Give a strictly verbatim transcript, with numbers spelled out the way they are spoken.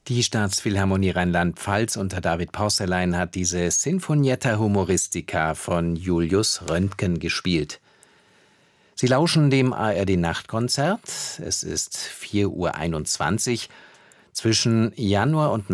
Die Staatsphilharmonie Rheinland-Pfalz unter David Porcelein hat diese Sinfonietta Humoristica von Julius Röntgen gespielt. Sie lauschen dem A R D-Nachtkonzert. Es ist vier Uhr einundzwanzig. Zwischen Januar und